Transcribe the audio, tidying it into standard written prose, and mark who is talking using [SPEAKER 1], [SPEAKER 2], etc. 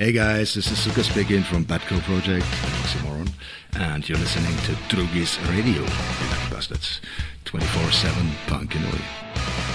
[SPEAKER 1] Hey guys, this is Suka speaking from Batco Project, Oxymoron, and you're listening to Drugis Radio, you lucky bastards. 24/7 punkin' away.